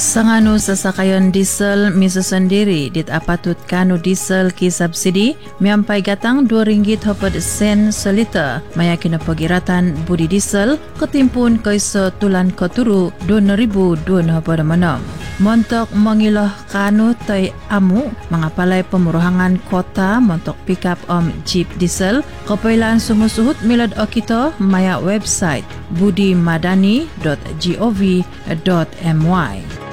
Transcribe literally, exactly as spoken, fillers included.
Sanganu sasakayon diesel misa sendiri dit apatut kanu diesel ki subsidi miampai gatang dua ringgit hopad sen seliter maya kina pagiratan budi diesel ketimpun kaisa tulan keturu dua ribu dua hopad manam. Montok mengilah kanu tai amu mengapalai pemuruhangan kota montok pickup om jeep diesel kepailan sumusuhut milad okito maya website budimadani dot gov dot my.